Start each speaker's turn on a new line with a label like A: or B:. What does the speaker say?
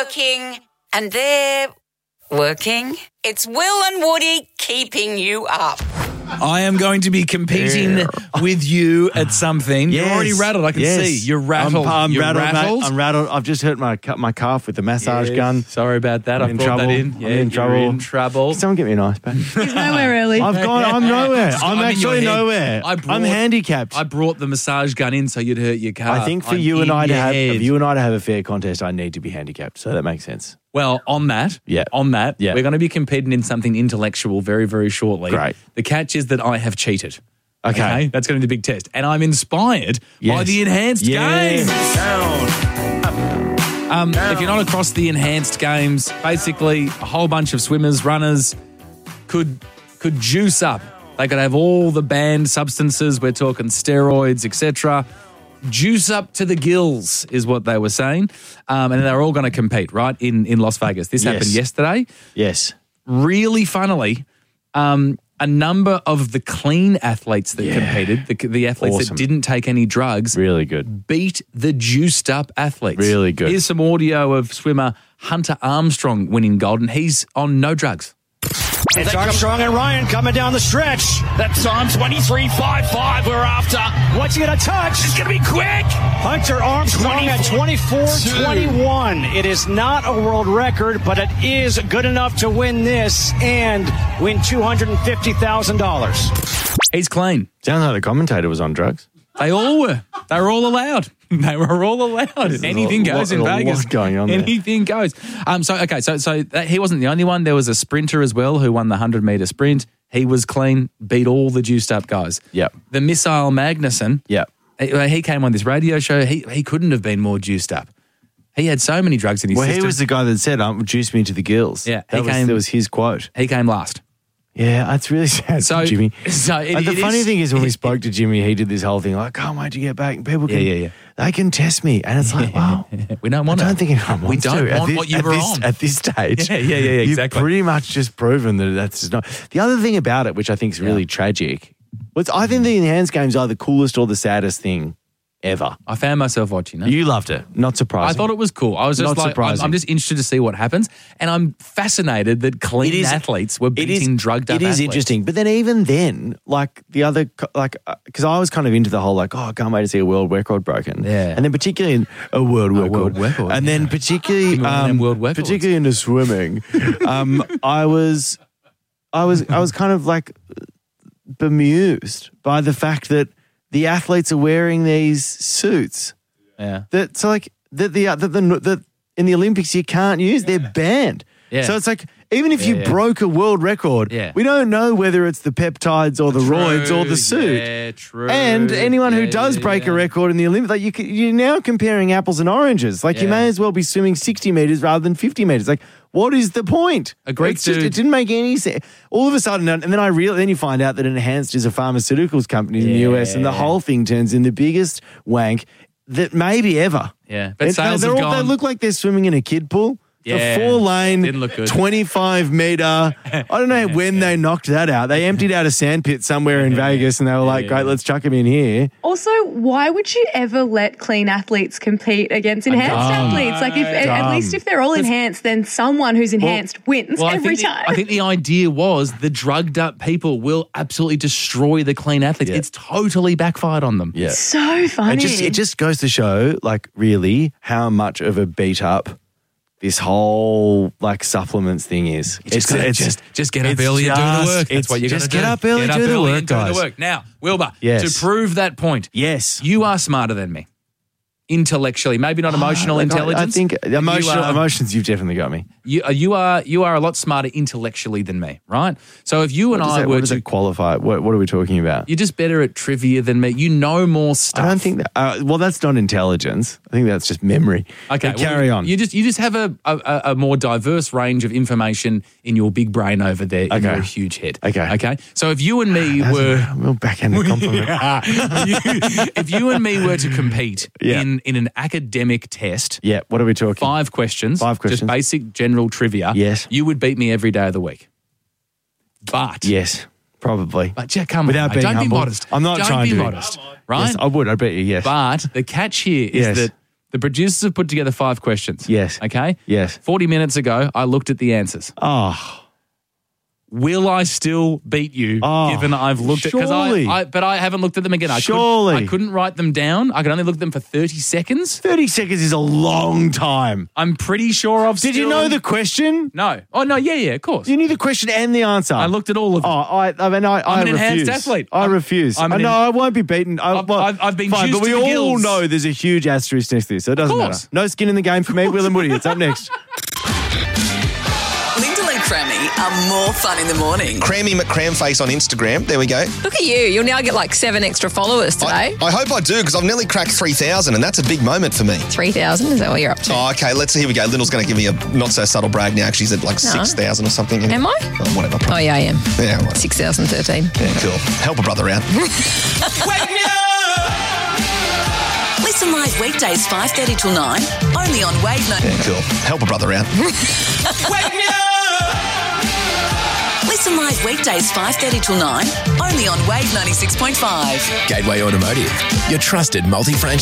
A: working, and they're working. It's Will and Woody keeping you up.
B: I am going to be competing with you at something.
C: Yes.
B: You're already rattled. I can see. You're rattled.
C: I'm
B: You're
C: rattled,
B: rattled.
C: mate. I'm rattled. I've just hurt my calf with the massage gun.
B: Sorry about that.
C: I'm
B: I
C: in
B: brought
C: trouble.
B: that in.
C: I'm
B: Yeah,
C: in trouble.
B: You're in trouble.
C: Someone get me an ice pack.
D: He's nowhere really.
C: I'm nowhere. I'm
B: in your
C: actually
B: head.
C: nowhere. I'm handicapped.
B: I brought the massage gun in so you'd hurt your calf.
C: I think for
B: I'm
C: you and
B: in
C: I to
B: your
C: have
B: head.
C: a fair contest, I need to be handicapped. So that makes sense.
B: Well, on that,
C: Yeah.
B: we're going to be competing in something intellectual very, very shortly.
C: Great.
B: The catch is that I have cheated.
C: Okay.
B: That's going to be the big test. And I'm inspired by the enhanced games. If you're not across the enhanced games, basically a whole bunch of swimmers, runners could juice up. They could have all the banned substances. We're talking steroids, etc. Juice up to the gills is what they were saying. And they're all going to compete, right, in Las Vegas. This happened yesterday.
C: Yes.
B: Really funnily, a number of the clean athletes that competed, the athletes that didn't take any drugs,
C: really good,
B: beat the juiced up athletes.
C: Really good.
B: Here's some audio of swimmer Hunter Armstrong winning gold, and he's on no drugs.
E: It's Armstrong and Ryan coming down the stretch. That time 23.55 we're after. What's he going to touch? It's going to be quick. Hunter Armstrong at 24.21. It is not a world record, but it is good enough to win this and win $250,000.
B: He's clean.
C: Sounds like the commentator was on drugs.
B: They all were. They were all allowed. They were all allowed. Anything goes in Vegas.
C: What's going on there?
B: Anything goes. So he wasn't the only one. There was a sprinter as well who won the 100-metre sprint. He was clean, beat all the juiced-up guys.
C: Yep.
B: The Missile Magnuson, he came on this radio show. He couldn't have been more juiced up. He had so many drugs in his system.
C: He was the guy that said, juice me to the gills.
B: Yeah.
C: That was his quote.
B: He came last.
C: Yeah, that's really sad for Jimmy. The funny thing is when we spoke to Jimmy, he did this whole thing like, can't wait to get back. And people can, they can test me. And it's like, wow.
B: We don't want
C: I don't think anyone wants
B: We don't
C: to.
B: want what you were on.
C: At this stage.
B: Yeah, exactly.
C: You've pretty much just proven that that's just not. The other thing about it, which I think is really tragic, was I think the enhanced games are the coolest or the saddest thing ever.
B: I found myself watching it.
C: You loved it. Not surprising.
B: I thought it was cool. I was just
C: Not surprising.
B: I'm just interested to see what happens. And I'm fascinated that clean athletes were beating drugged up athletes.
C: It is interesting. But then even then, because I was kind of into the whole I can't wait to see a world record broken.
B: Yeah.
C: And then particularly in a world record. And then particularly particularly into swimming, I was kind of bemused by the fact that the athletes are wearing these suits.
B: Yeah.
C: That in the Olympics you can't use. They're banned.
B: Yeah.
C: So it's like even if you broke a world record, we don't know whether it's the peptides or the roids or the suit.
B: Yeah, true.
C: And anyone who does break a record in the Olympics, you're now comparing apples and oranges. You may as well be swimming 60 meters rather than 50 meters. What is the point?
B: A Greek dude.
C: It didn't make any sense. All of a sudden, and then then you find out that Enhanced is a pharmaceuticals company in the US, and the whole thing turns in the biggest wank that maybe ever.
B: Yeah, but sales have gone.
C: They look like they're swimming in a kid pool.
B: Yeah,
C: the 4-lane,
B: didn't look good.
C: 25-meter. I don't know when they knocked that out. They emptied out a sandpit somewhere in Vegas, and they were like, "Great, let's chuck him in here."
D: Also, why would you ever let clean athletes compete against enhanced athletes? At least if they're all enhanced, then someone who's enhanced wins every time.
B: I think the idea was the drugged up people will absolutely destroy the clean athletes.
C: Yeah.
B: It's totally backfired on them.
C: Yeah,
D: so funny.
C: It just goes to show, really, how much of a beat up this whole supplements thing is.
B: Just get up early and do the work. That's what you got to do.
C: Just get up early and do the work, guys.
B: Now, Wilbur,
C: Yes.
B: to prove that point, you are smarter than me. Intellectually, maybe not emotional intelligence.
C: I think emotions, you've definitely got me.
B: You are a lot smarter intellectually than me, right? So if you and I were
C: what does it qualify? What are we talking about?
B: You're just better at trivia than me. You know more stuff.
C: I don't think that. Well, that's not intelligence. I think that's just memory.
B: Okay,
C: but carry on.
B: You just have a more diverse range of information in your big brain over there in your huge head. Okay. So if you and me were
C: we'll backhand the compliment.
B: if you and me were to compete in an academic test,
C: what are we talking?
B: 5 questions. Just basic general trivia.
C: Yes.
B: You would beat me every day of the week. But
C: yes, probably.
B: But come
C: Without
B: on,
C: being
B: don't
C: humble.
B: be modest.
C: I'm not
B: don't
C: trying
B: be
C: to
B: modest, right?
C: Yes, I would. I bet you. Yes.
B: But the catch here is that The producers have put together 5 questions.
C: Yes.
B: Okay?
C: Yes.
B: 40 minutes ago, I looked at the answers.
C: Oh,
B: Will I still beat you given I've looked
C: surely.
B: but I haven't looked at them again. I couldn't write them down. I could only look at them for 30 seconds.
C: 30 seconds is a long time.
B: I'm pretty sure I've
C: Did you know the question?
B: No. Oh, no, yeah, of course.
C: You knew the question and the answer.
B: I looked at all of them.
C: I mean, I
B: I'm an
C: refuse.
B: enhanced athlete.
C: I refuse. I won't be beaten.
B: I've been
C: fine,
B: juiced
C: but we
B: to the
C: all
B: gills.
C: know there's a huge asterisk next to this, so it doesn't matter. No skin in the game for me. Will and Woody. It's up next.
F: Lyndall and Crammy are more fun in the morning.
G: Crammy McCramface on Instagram. There we go.
H: Look at you. You'll now get like 7 extra followers today.
G: I hope I do, because I've nearly cracked 3,000, and that's a big moment for me.
H: 3,000? Is that what you're up to?
G: Oh, okay, let's see. Here we go. Lyndall's going to give me a not-so-subtle brag now. She's at like 6,000 or something.
H: Am I?
G: Oh, whatever.
H: Oh, yeah, I am.
G: Yeah, right.
H: 6,013.
G: Yeah, cool. Help a brother out.
F: Wake me up! Listen live weekdays 5:30 till 9, only on Wave 9.
G: Yeah, cool. Help a brother out.
F: Wake me up! Listen live weekdays 5:30 till 9, only on Wave 96.5.
I: Gateway Automotive, your trusted multi-franchise.